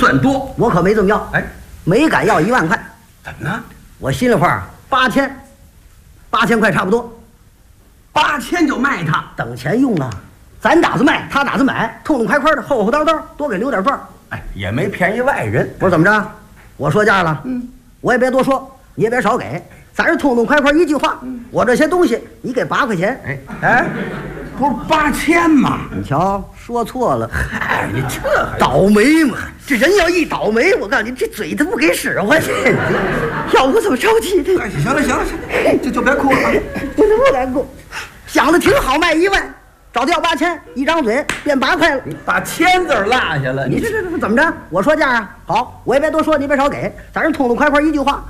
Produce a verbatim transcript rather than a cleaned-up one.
算多， 我可没这么要， 哎， 没敢要一万块， 怎么呢？ 我心里话八千，八千块差不多， 八千就卖他， 等钱用啊，咱打算卖，他打算买，痛痛快快的，厚厚道道，多给留点赚。 哎，也没便宜外人。 我说怎么着？我说价了， 嗯， 我也别多说，你也别少给，咱是痛痛快快一句话， 嗯、 我这些东西你给八块钱。 哎哎，不是八千吗？ 你瞧，说错了。 嗨，你这倒霉嘛！这人要一倒霉，我告诉你，这嘴他不给使唤去。要不怎么着急的？ 哎，行了行了行了，就就别哭了啊！ 我怎么难过？想的挺好，卖一万，找他要八千，一张嘴变八块了。 你把千字落下了， 你这这这怎么着？我说价啊，好，我也别多说，你别少给，咱是痛痛快快一句话。